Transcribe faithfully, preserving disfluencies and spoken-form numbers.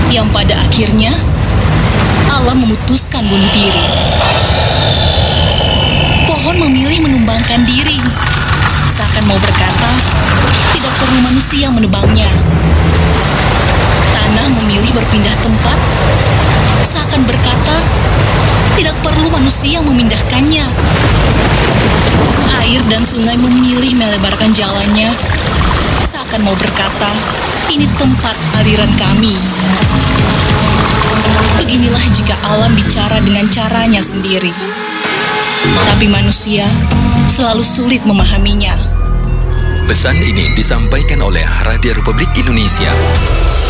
yang pada akhirnya alam memutuskan bunuh diri. Pohon memilih menumbangkan diri, seakan mau berkata, tidak perlu manusia yang menebangnya. Tanah memilih berpindah tempat, seakan berkata, tidak perlu manusia yang memindahkannya. Air dan sungai memilih melebarkan jalannya, seakan mau berkata, ini tempat aliran kami. Beginilah jika alam bicara dengan caranya sendiri. Tapi manusia selalu sulit memahaminya. Pesan ini disampaikan oleh Radio Republik Indonesia.